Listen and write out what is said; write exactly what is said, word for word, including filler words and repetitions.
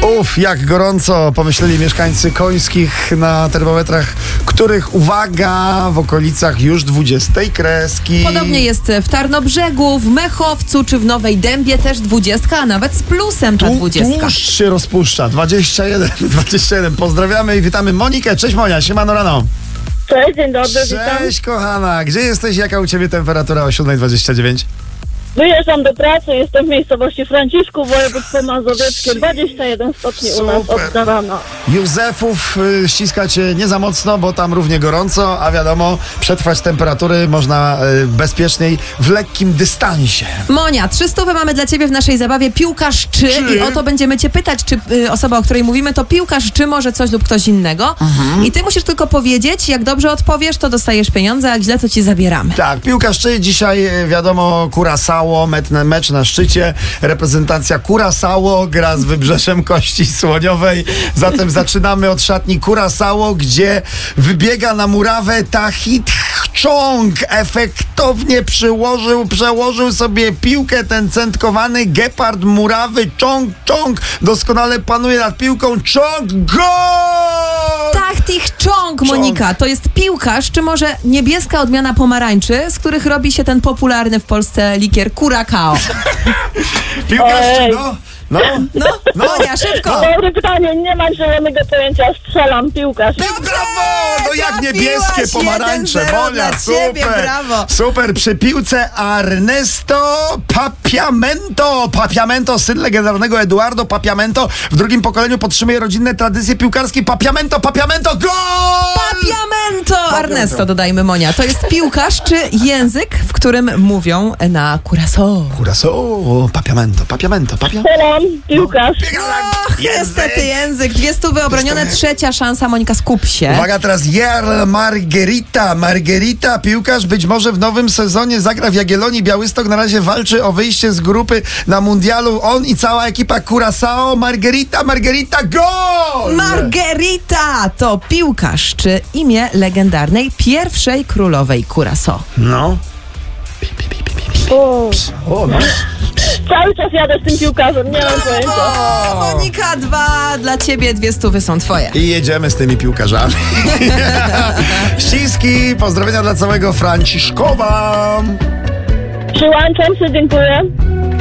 Uf, jak gorąco, pomyśleli mieszkańcy Końskich, na termometrach których, uwaga, w okolicach już dwudziestej kreski. Podobnie jest w Tarnobrzegu, w Mechowcu czy w Nowej Dębie też dwudziestka, a nawet z plusem ta Tu, dwudziestka. tłuszcz się rozpuszcza. dwadzieścia jeden, dwadzieścia jeden. Pozdrawiamy i witamy Monikę. Cześć Monia, siemano rano. Cześć, dzień dobry, witam. Cześć kochana, gdzie jesteś? Jaka u ciebie temperatura o siódma dwadzieścia dziewięć? Wyjeżdżam do pracy, jestem w miejscowości Franciszków, województwo mazowieckie, dwadzieścia jeden stopni u nas Super. od rana. Józefów y, ściska cię nie za mocno, bo tam równie gorąco, a wiadomo, przetrwać temperatury można y, bezpieczniej w lekkim dystansie. Monia, trzy stówy mamy dla ciebie w naszej zabawie piłkarz czy, Czy? i o to będziemy cię pytać, czy y, osoba, o której mówimy, to piłkarz czy może coś lub ktoś innego. Mhm. I ty musisz tylko powiedzieć, jak dobrze odpowiesz, to dostajesz pieniądze, a jak źle, to ci zabieramy. Tak, piłkarz czy dzisiaj y, wiadomo Curaçao, mecz na, mecz na szczycie, reprezentacja Curaçao gra z Wybrzeżem Kości Słoniowej, zatem zaczynamy od szatni Curaçao, gdzie wybiega na murawę Tahith Chong, efektownie przyłożył, przełożył sobie piłkę, ten centkowany gepard murawy Chong Chong doskonale panuje nad piłką, Chong, gol! Tahith Chong, Monika, to jest piłkarz, czy może niebieska odmiana pomarańczy, z których robi się ten popularny w Polsce likier Curacao. Piłkarz czy Ej. no? No, No, Monia, szybko! Dobre pytanie, nie mam zielonego pojęcia, strzelam, piłkarz. Brawo! No jak Trafiłaś, niebieskie pomarańcze, jeden zero Monia, dla super! ciebie, brawo. Super, przy piłce Ernesto Papiamento. Papiamento, syn legendarnego Eduardo Papiamento. W drugim pokoleniu podtrzymuje rodzinne tradycje piłkarskie. Papiamento, Papiamento, gol! Papiamento! Ernesto, dodajmy, Monia. To jest piłkarz czy język, w którym mówią na Curaçao? Curaçao, Papiamento, Papiamento, Papiamento. Strzelam, piłkarz. Och, niestety język. Dwie stówy obronione, trzecia szansa. Monika, skup się. Uwaga, teraz Jarl Margherita. Margherita, piłkarz, być może w nowym sezonie zagra w Jagiellonii Białystok. Na razie walczy o wyjście z grupy na mundialu. On i cała ekipa Curaçao. Margherita, Margherita, gol! Margherita to piłkarz czy imię legendarnej pierwszej królowej Curaçao. No. O, O, no. cały czas jadę z tym piłkarzem, nie mam pojęcia. O, Monika, dwa dla ciebie, dwie stówy są twoje. I jedziemy z tymi piłkarzami. Ściski, pozdrowienia dla całego Franciszkowa. Przyłączam się, dziękuję.